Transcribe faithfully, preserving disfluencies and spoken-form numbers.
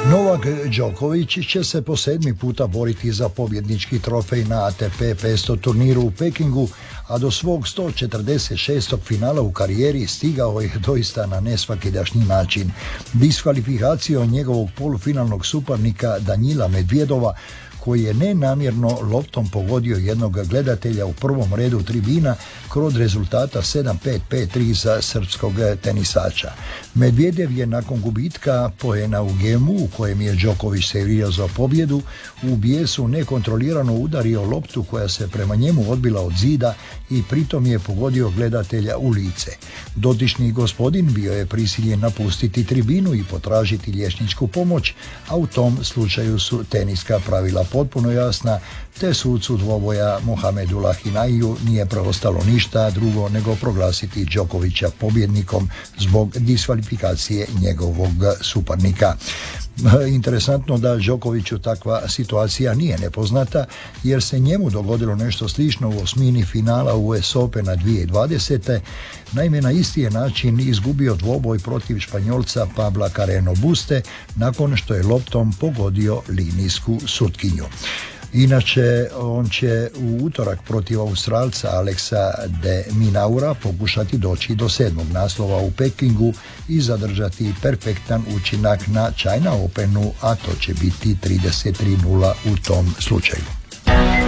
Novak Đoković će se po sedmi puta boriti za pobjednički trofej na A T P petsto turniru u Pekingu, a do svog sto četrdeset šestog finala u karijeri stigao je doista na nesvakidašnji način. Diskvalifikacijom njegovog polufinalnog suparnika Danila Medvedova, koji je nenamjerno loptom pogodio jednog gledatelja u prvom redu tribina kroz rezultata sedam pet pet tri za srpskog tenisača. Medvedev je nakon gubitka poena u gemu u kojem je Đoković servirao za pobjedu u bijesu nekontrolirano udario loptu koja se prema njemu odbila od zida i pritom je pogodio gledatelja u lice. Dotični gospodin bio je prisiljen napustiti tribinu i potražiti liječničku pomoć, a u tom slučaju su teniska pravila potpuno jasna, te sucu dvoboja Mohamedu Lahinaiju nije preostalo ništa drugo nego proglasiti Đokovića pobjednikom zbog diskvalifikacije njegovog suparnika. Interesantno da Đokoviću takva situacija nije nepoznata, jer se njemu dogodilo nešto slično u osmini finala U S Opena dvije tisuće dvadesete. Naime, na isti je način izgubio dvoboj protiv Španjolca Pabla Carreno Buste nakon što je loptom pogodio linijsku sutkinju. Inače, on će u utorak protiv Australca Alexa de Minaura pokušati doći do sedmog naslova u Pekingu i zadržati perfektan učinak na China Openu, a to će biti trideset tri nula u tom slučaju.